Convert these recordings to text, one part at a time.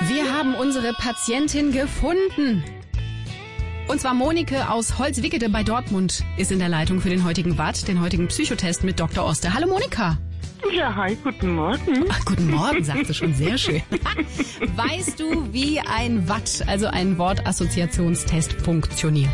Wir haben unsere Patientin gefunden. Und zwar Monike aus Holzwickede bei Dortmund ist in der Leitung für den heutigen Watt, den heutigen Psychotest mit Dr. Oster. Hallo Monika. Ja, hi, guten Morgen. Ach, guten Morgen, sagt sie schon, sehr schön. Weißt du, wie ein Watt, also ein Wortassoziationstest, funktioniert?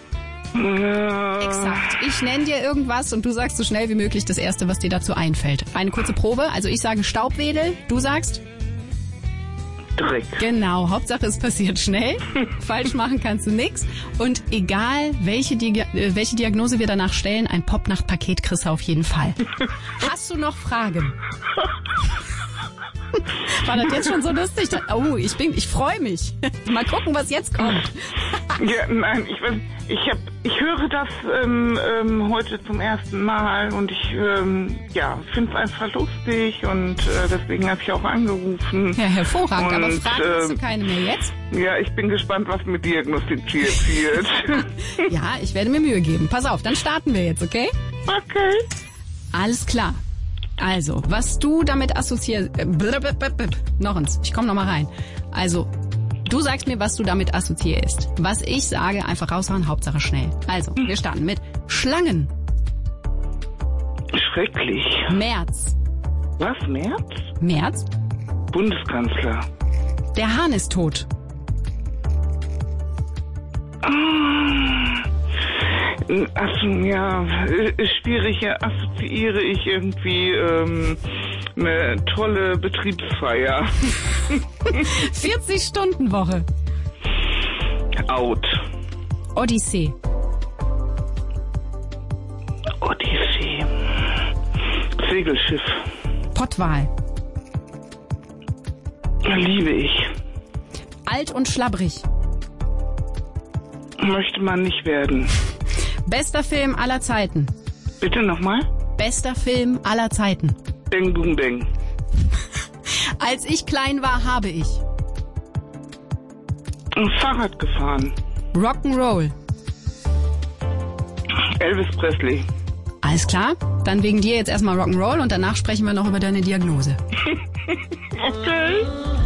Exakt. Ich nenne dir irgendwas und du sagst so schnell wie möglich das Erste, was dir dazu einfällt. Eine kurze Probe. Also ich sage Staubwedel, du sagst? Dreck. Genau, Hauptsache es passiert schnell. Falsch machen kannst du nix. Und egal, welche Diagnose wir danach stellen, ein Popnacht-Paket kriegst du auf jeden Fall. Hast du noch Fragen? War das jetzt schon so lustig? Oh, ich freue mich. Mal gucken, was jetzt kommt. Ja, nein, ich höre das heute zum ersten Mal und ich finde es einfach lustig und deswegen habe ich auch angerufen. Ja, hervorragend, und, aber Fragen hast du keine mehr jetzt? Ja, ich bin gespannt, was mit diagnostiziert wird. Ja, ich werde mir Mühe geben. Pass auf, dann starten wir jetzt, okay? Okay. Alles klar. Also, was du damit assoziierst... Noch ich komme noch mal rein. Also, du sagst mir, was du damit assoziierst. Was ich sage, einfach raushauen, Hauptsache schnell. Also, wir starten mit Schlangen. Schrecklich. März. Was, März? März. Bundeskanzler. Der Hahn ist tot. Achso, ja, schwierig, assoziiere ich irgendwie eine tolle Betriebsfeier. 40-Stunden-Woche. Out. Odyssee. Odyssee. Segelschiff. Pottwal. Liebe ich. Alt und schlabbrig. Möchte man nicht werden. Bester Film aller Zeiten. Bitte nochmal? Bester Film aller Zeiten. Bang, boom, bang. Als ich klein war, habe ich Fahrrad gefahren. Rock'n'Roll. Elvis Presley. Alles klar? Dann wegen dir jetzt erstmal Rock'n'Roll und danach sprechen wir noch über deine Diagnose. Okay.